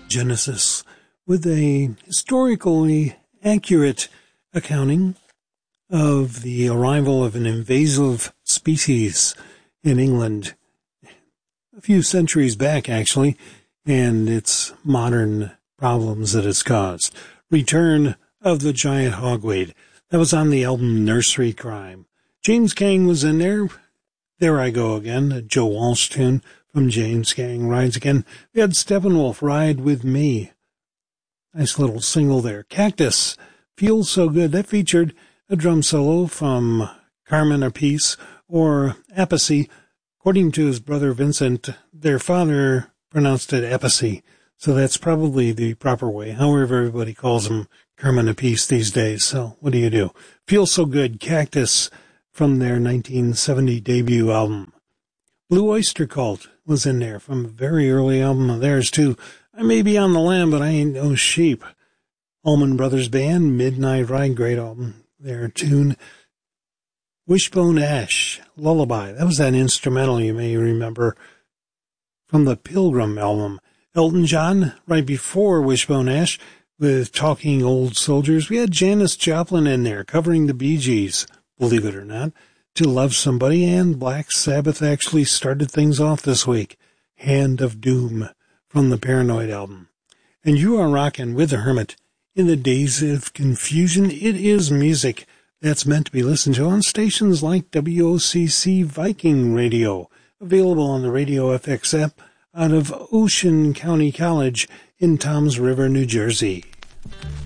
Genesis with a historically accurate accounting of the arrival of an invasive species in England a few centuries back, actually, and its modern problems that it's caused. Return of the Giant Hogweed. That was on the album Nursery Crime. James Gang was in there. There I Go Again, a Joe Walsh tune from James Gang Rides Again. We had Steppenwolf, Ride With Me. Nice little single there. Cactus, Feels So Good. That featured a drum solo from Carmen Apice, or Appice. According to his brother Vincent, their father pronounced it Appice, so that's probably the proper way. However, everybody calls him Carmen Apice these days, so what do you do? Feels So Good, Cactus, from their 1970 debut album. Blue Oyster Cult was in there from a very early album of theirs, too. I may be on the lam, but I ain't no sheep. Allman Brothers Band, Midnight Ride, great album. Their tune, Wishbone Ash, Lullaby. That was that instrumental you may remember from the Pilgrim album. Elton John, right before Wishbone Ash, with Talking Old Soldiers. We had Janis Joplin in there, covering the Bee Gees, believe it or not, To Love Somebody, and Black Sabbath actually started things off this week. Hand of Doom, from the Paranoid album. And you are rocking with the Hermit. In the days of confusion, it is music that's meant to be listened to on stations like WOCC Viking Radio, available on the Radio FX app out of Ocean County College in Toms River, New Jersey.